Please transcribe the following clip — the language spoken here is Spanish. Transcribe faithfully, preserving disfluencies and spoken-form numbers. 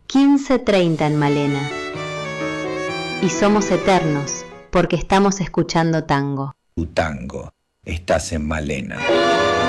quince treinta en Malena. Y somos eternos porque estamos escuchando tango. Tu tango, estás en Malena.